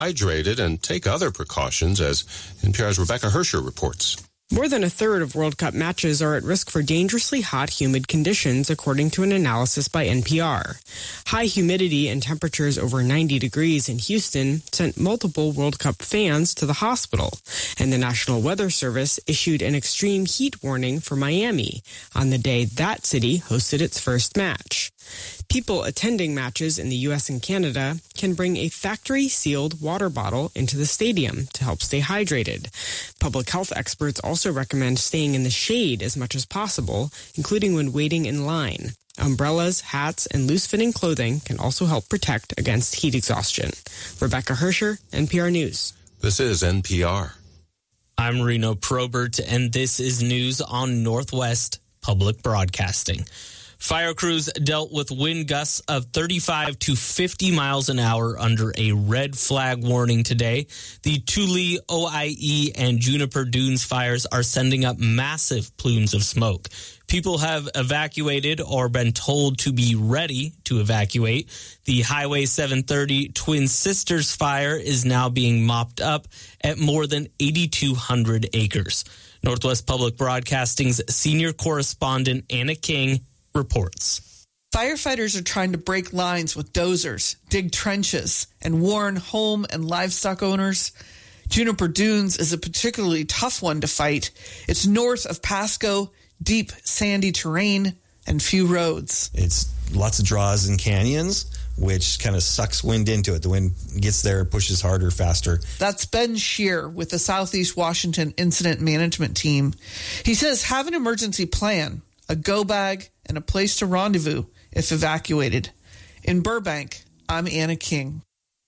hydrated and take other precautions, as NPR's Rebecca Hersher reports. More than a third of World Cup matches are at risk for dangerously hot, humid conditions, according to an analysis by NPR. High humidity and temperatures over 90 degrees in Houston sent multiple World Cup fans to the hospital, and the National Weather Service issued an extreme heat warning for Miami on the day that city hosted its first match. People attending matches in the U.S. and Canada can bring a factory-sealed water bottle into the stadium to help stay hydrated. Public health experts also recommend staying in the shade as much as possible, including when waiting in line. Umbrellas, hats, and loose-fitting clothing can also help protect against heat exhaustion. Rebecca Hersher, NPR News. This is NPR. I'm Reno Probert, and this is news on Northwest Public Broadcasting. Fire crews dealt with wind gusts of 35 to 50 miles an hour under a red flag warning today. The Tule, OIE, and Juniper Dunes fires are sending up massive plumes of smoke. People have evacuated or been told to be ready to evacuate. The Highway 730 Twin Sisters fire is now being mopped up at more than 8,200 acres. Northwest Public Broadcasting's senior correspondent Anna King reports. Firefighters are trying to break lines with dozers, dig trenches, and warn home and livestock owners. Juniper Dunes is a particularly tough one to fight. It's north of Pasco, deep sandy terrain, and few roads. It's lots of draws and canyons, which kind of sucks wind into it. The wind gets there, pushes harder, faster. That's Ben Shear with the Southeast Washington Incident Management Team. He says have an emergency plan, a go bag, and a place to rendezvous if evacuated. In Burbank, I'm Anna King.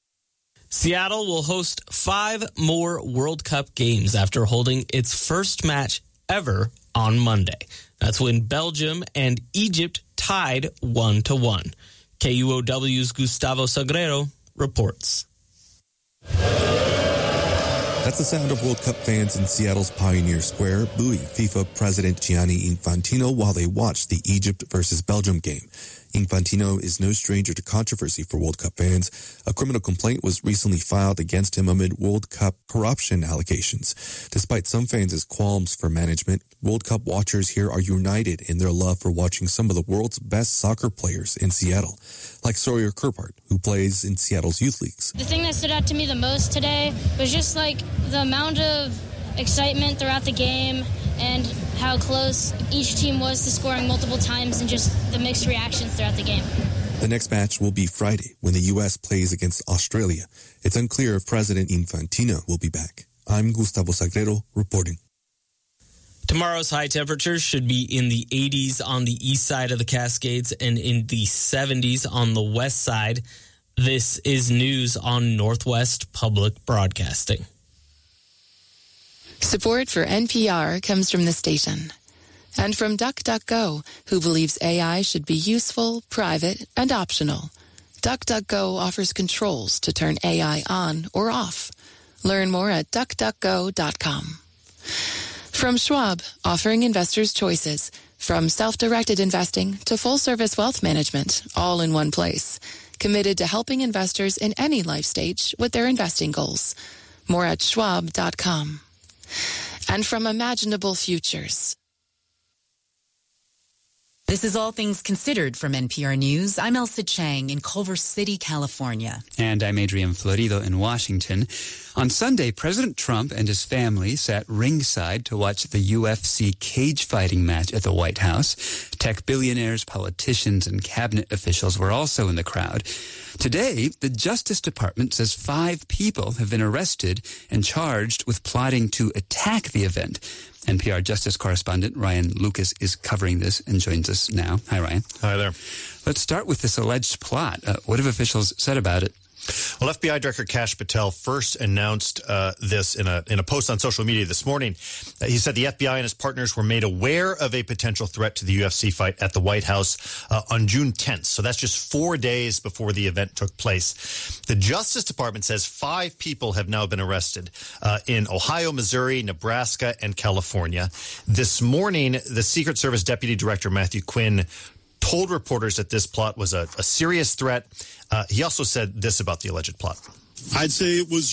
Seattle will host 5 more World Cup games after holding its first match ever on Monday. That's when Belgium and Egypt tied 1-1. KUOW's Gustavo Sagrero reports. That's the sound of World Cup fans in Seattle's Pioneer Square booing FIFA President Gianni Infantino while they watch the Egypt versus Belgium game. Infantino is no stranger to controversy for World Cup fans. A criminal complaint was recently filed against him amid World Cup corruption allegations. Despite some fans' qualms for management, World Cup watchers here are united in their love for watching some of the world's best soccer players in Seattle, like Sawyer Kirkhart, who plays in Seattle's youth leagues. The thing that stood out to me the most today was just like the amount of excitement throughout the game and how close each team was to scoring multiple times and just the mixed reactions throughout the game. The next match will be Friday when the U.S. plays against Australia. It's unclear if President Infantino will be back. I'm Gustavo Sagrero reporting. Tomorrow's high temperatures should be in the 80s on the east side of the Cascades and in the 70s on the west side. This is news on Northwest Public Broadcasting. Support for NPR comes from the station and from DuckDuckGo, who believes AI should be useful, private, and optional. DuckDuckGo offers controls to turn AI on or off. Learn more at duckduckgo.com. From Schwab, offering investors choices, from self-directed investing to full-service wealth management, all in one place. Committed to helping investors in any life stage with their investing goals. More at schwab.com. And from Imaginable Futures. This is All Things Considered from NPR News. I'm Elsa Chang in Culver City, California. And I'm Adrian Florido in Washington. On Sunday, President Trump and his family sat ringside to watch the UFC cage fighting match at the White House. Tech billionaires, politicians, and cabinet officials were also in the crowd. Today, the Justice Department says 5 people have been arrested and charged with plotting to attack the event. NPR Justice correspondent Ryan Lucas is covering this and joins us now. Hi, Ryan. Hi there. Let's start with this alleged plot. What have officials said about it? Well, FBI Director Kash Patel first announced this in a post on social media this morning. He said the FBI and his partners were made aware of a potential threat to the UFC fight at the White House on June 10th. So that's just 4 days before the event took place. The Justice Department says 5 people have now been arrested in Ohio, Missouri, Nebraska, and California. This morning, the Secret Service Deputy Director Matthew Quinn told reporters that this plot was a serious threat. He also said this about the alleged plot. I'd say it was